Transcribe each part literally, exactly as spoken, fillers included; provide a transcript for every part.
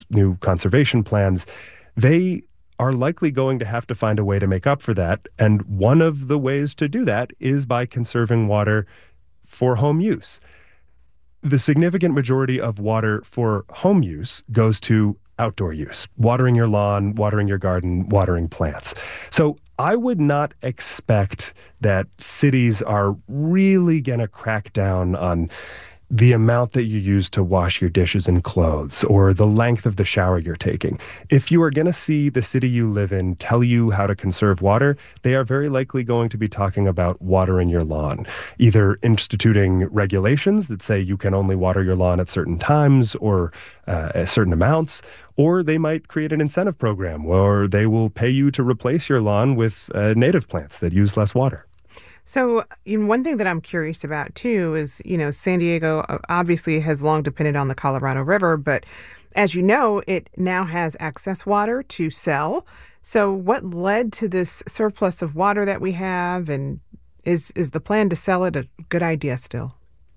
new conservation plans, they are likely going to have to find a way to make up for that. And one of the ways to do that is by conserving water for home use. The significant majority of water for home use goes to outdoor use, watering your lawn, watering your garden, watering plants. So I would not expect that cities are really going to crack down on the amount that you use to wash your dishes and clothes, or the length of the shower you're taking. If you are going to see the city you live in tell you how to conserve water, they are very likely going to be talking about watering your lawn, either instituting regulations that say you can only water your lawn at certain times or uh, at certain amounts, or they might create an incentive program where they will pay you to replace your lawn with uh, native plants that use less water. So, you know, one thing that I'm curious about, too, is, you know, San Diego obviously has long depended on the Colorado River, but as you know, it now has excess water to sell. So what led to this surplus of water that we have, and is, is the plan to sell it a good idea still?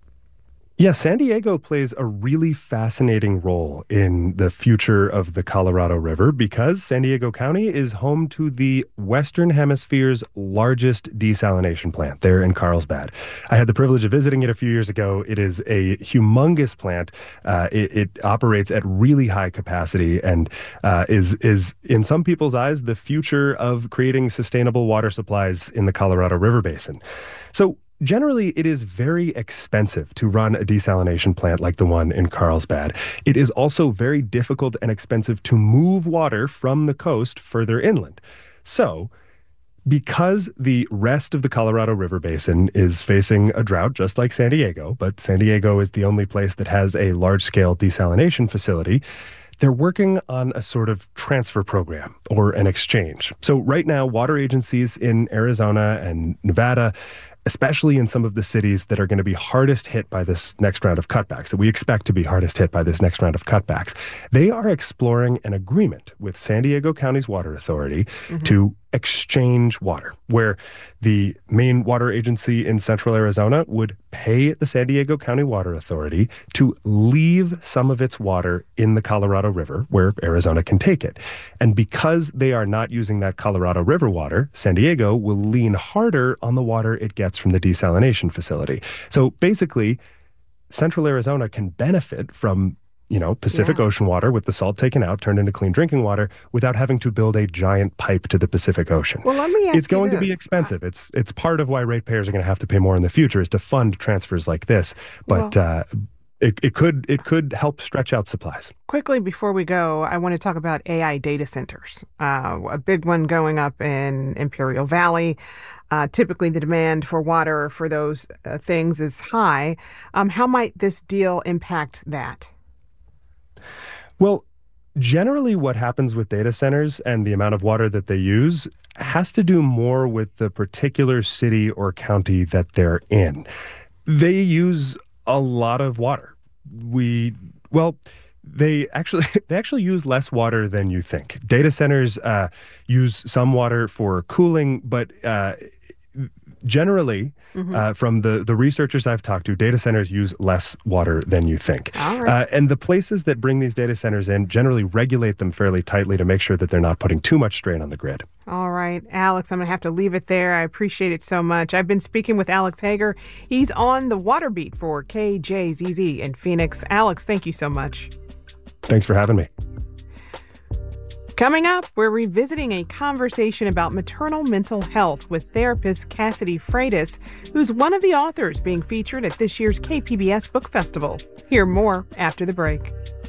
Yeah, San Diego plays a really fascinating role in the future of the Colorado River because San Diego County is home to the Western Hemisphere's largest desalination plant there in Carlsbad. I had the privilege of visiting it a few years ago. It is a humongous plant. Uh, it, it operates at really high capacity and uh, is, is, in some people's eyes, the future of creating sustainable water supplies in the Colorado River Basin. So, generally, it is very expensive to run a desalination plant like the one in Carlsbad. It is also very difficult and expensive to move water from the coast further inland. So, because the rest of the Colorado River Basin is facing a drought, just like San Diego, but San Diego is the only place that has a large-scale desalination facility, they're working on a sort of transfer program or an exchange. So right now, water agencies in Arizona and Nevada, especially in some of the cities that are going to be hardest hit by this next round of cutbacks, that we expect to be hardest hit by this next round of cutbacks, they are exploring an agreement with San Diego County's Water Authority mm-hmm. to exchange water, where the main water agency in central Arizona would pay the San Diego County Water Authority to leave some of its water in the Colorado River, where Arizona can take it. And because they are not using that Colorado River water, San Diego will lean harder on the water it gets from the desalination facility. So basically, central Arizona can benefit from you know, Pacific yeah. Ocean water with the salt taken out, turned into clean drinking water without having to build a giant pipe to the Pacific Ocean. Well, let me ask It's going you to be expensive. It's it's part of why ratepayers are going to have to pay more in the future is to fund transfers like this. But well, uh, it, it could it could help stretch out supplies. Quickly, before we go, I want to talk about A I data centers. Uh, a big one going up in Imperial Valley. Uh, typically, the demand for water for those uh, things is high. Um, how might this deal impact that? Well, generally what happens with data centers and the amount of water that they use has to do more with the particular city or county that they're in. They use a lot of water. We, well, they actually they actually use less water than you think. Data centers uh, use some water for cooling, but uh, generally, mm-hmm. uh, from the, the researchers I've talked to, data centers use less water than you think. All right. Uh, and the places that bring these data centers in generally regulate them fairly tightly to make sure that they're not putting too much strain on the grid. All right, Alex, I'm going to have to leave it there. I appreciate it so much. I've been speaking with Alex Hager. He's on the Water Beat for K J Z Z in Phoenix. Alex, thank you so much. Thanks for having me. Coming up, we're revisiting a conversation about maternal mental health with therapist Cassidy Freitas, who's one of the authors being featured at this year's K P B S Book Festival. Hear more after the break.